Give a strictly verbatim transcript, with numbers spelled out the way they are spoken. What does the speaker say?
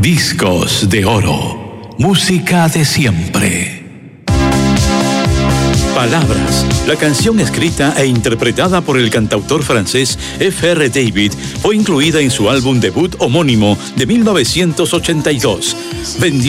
Discos de oro. Música de siempre. Palabras, la canción escrita e interpretada por el cantautor francés F R David, fue incluida en su álbum debut homónimo de mil novecientos ochenta y dos. Vendió